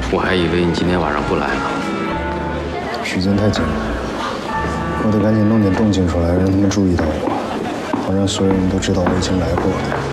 我还以为你今天晚上不来了。 时间太紧了，我得赶紧弄点动静出来，让他们注意到我，好让所有人都知道我已经来过了。